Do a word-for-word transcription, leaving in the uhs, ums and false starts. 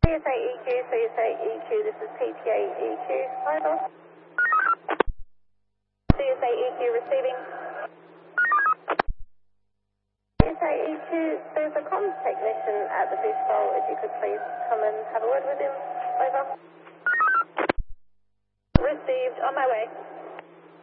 C S A E Q, C S A E Q, this is P T A E Q, over. C S A E Q receiving. C S A E Q, there's a comms technician at the fishbowl, if you could please come and have a word with him, over. Received, on my way.